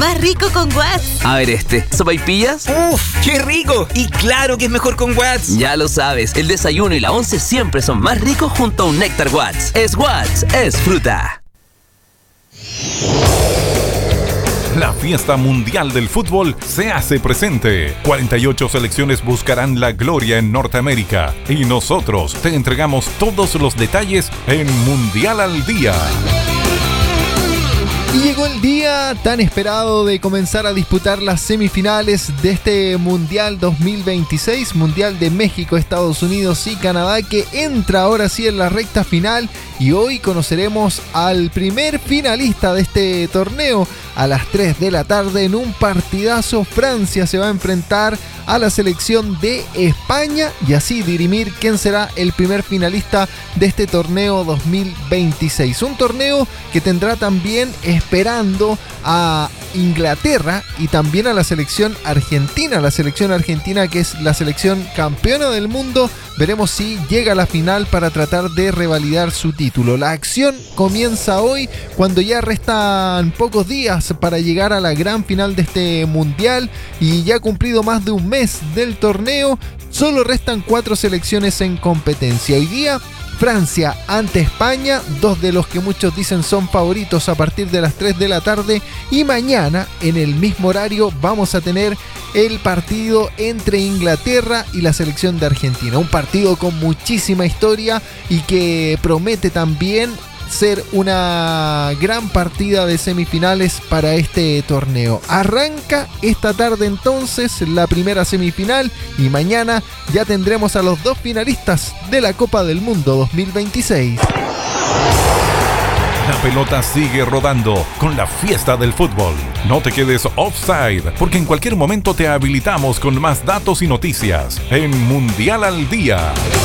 más rico con Watts. A ver ¿sopaipillas? ¡Uf! ¡Qué rico! Y claro que es mejor con Watts. Ya lo sabes, el desayuno y la once siempre son más ricos junto a un néctar Watts. Es Watts, es fruta. La fiesta mundial del fútbol se hace presente. 48 selecciones buscarán la gloria en Norteamérica y nosotros te entregamos todos los detalles en Mundial al Día. Y llegó el día tan esperado de comenzar a disputar las semifinales de este Mundial 2026, Mundial de México, Estados Unidos y Canadá, que entra ahora sí en la recta final, y hoy conoceremos al primer finalista de este torneo. A las 3 de la tarde en un partidazo, Francia se va a enfrentar a la selección de España y así dirimir quién será el primer finalista de este torneo 2026. Un torneo que tendrá también esperando a Inglaterra y también a la selección argentina que es la selección campeona del mundo. Veremos si llega a la final para tratar de revalidar su título. La acción comienza hoy, cuando ya restan pocos días para llegar a la gran final de este mundial, y ya cumplido más de un mes del torneo, solo restan 4 selecciones en competencia. Hoy día Francia ante España, dos de los que muchos dicen son favoritos, a partir de las 3 de la tarde, y mañana en el mismo horario vamos a tener el partido entre Inglaterra y la selección de Argentina. Un partido con muchísima historia y que promete también ser una gran partida de semifinales para este torneo. Arranca esta tarde entonces la primera semifinal y mañana ya tendremos a los 2 finalistas de la Copa del Mundo 2026. La pelota sigue rodando con la fiesta del fútbol. No te quedes offside, porque en cualquier momento te habilitamos con más datos y noticias en Mundial al Día.